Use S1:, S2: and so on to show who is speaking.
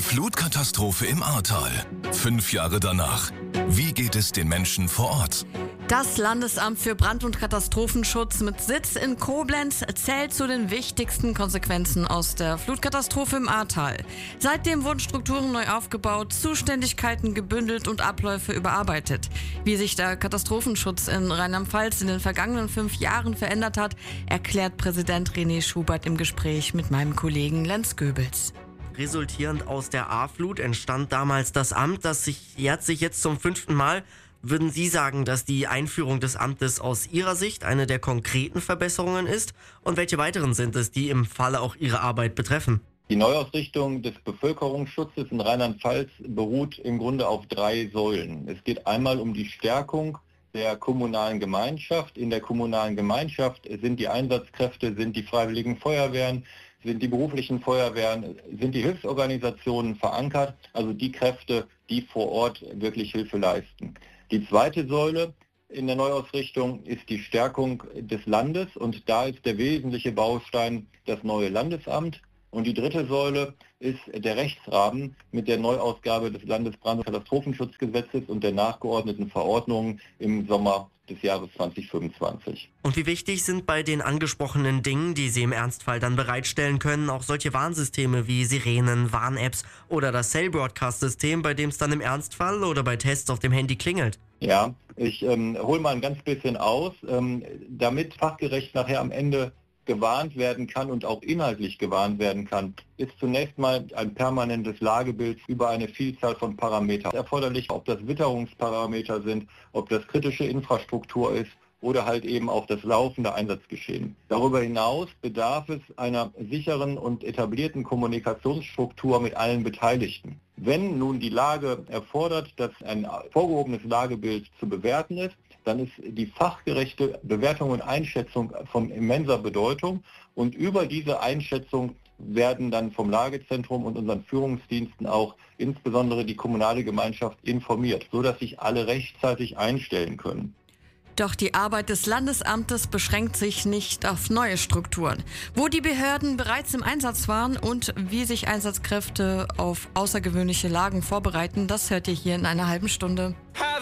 S1: Flutkatastrophe im Ahrtal. 5 Jahre danach. Wie geht es den Menschen vor Ort?
S2: Das Landesamt für Brand- und Katastrophenschutz mit Sitz in Koblenz zählt zu den wichtigsten Konsequenzen aus der Flutkatastrophe im Ahrtal. Seitdem wurden Strukturen neu aufgebaut, Zuständigkeiten gebündelt und Abläufe überarbeitet. Wie sich der Katastrophenschutz in Rheinland-Pfalz in den vergangenen 5 Jahren verändert hat, erklärt Präsident René Schubert im Gespräch mit meinem Kollegen Lenz Goebels.
S3: Resultierend aus der Ahrflut entstand damals das Amt, das jährt sich jetzt zum 5. Mal. Würden Sie sagen, dass die Einführung des Amtes aus Ihrer Sicht eine der konkreten Verbesserungen ist? Und welche weiteren sind es, die im Falle auch Ihre Arbeit betreffen?
S4: Die Neuausrichtung des Bevölkerungsschutzes in Rheinland-Pfalz beruht im Grunde auf 3 Säulen. Es geht einmal um die Stärkung der kommunalen Gemeinschaft. In der kommunalen Gemeinschaft sind die Einsatzkräfte, sind die freiwilligen Feuerwehren, sind die beruflichen Feuerwehren, sind die Hilfsorganisationen verankert, also die Kräfte, die vor Ort wirklich Hilfe leisten. Die zweite Säule in der Neuausrichtung ist die Stärkung des Landes und da ist der wesentliche Baustein das neue Landesamt. Und die dritte Säule ist der Rechtsrahmen mit der Neuausgabe des Landesbrand- und Katastrophenschutzgesetzes und der nachgeordneten Verordnungen im Sommer des Jahres 2025.
S3: Und wie wichtig sind bei den angesprochenen Dingen, die Sie im Ernstfall dann bereitstellen können, auch solche Warnsysteme wie Sirenen, Warn-Apps oder das Cell-Broadcast-System, bei dem es dann im Ernstfall oder bei Tests auf dem Handy klingelt?
S4: Ja, ich hole mal ein ganz bisschen aus, damit fachgerecht nachher am Ende gewarnt werden kann und auch inhaltlich gewarnt werden kann, ist zunächst mal ein permanentes Lagebild über eine Vielzahl von Parametern erforderlich, ob das Witterungsparameter sind, ob das kritische Infrastruktur ist oder halt eben auch das laufende Einsatzgeschehen. Darüber hinaus bedarf es einer sicheren und etablierten Kommunikationsstruktur mit allen Beteiligten. Wenn nun die Lage erfordert, dass ein vorgehobenes Lagebild zu bewerten ist, dann ist die fachgerechte Bewertung und Einschätzung von immenser Bedeutung und über diese Einschätzung werden dann vom Lagezentrum und unseren Führungsdiensten auch insbesondere die kommunale Gemeinschaft informiert, sodass sich alle rechtzeitig einstellen können.
S2: Doch die Arbeit des Landesamtes beschränkt sich nicht auf neue Strukturen. Wo die Behörden bereits im Einsatz waren und wie sich Einsatzkräfte auf außergewöhnliche Lagen vorbereiten, das hört ihr hier in einer halben Stunde.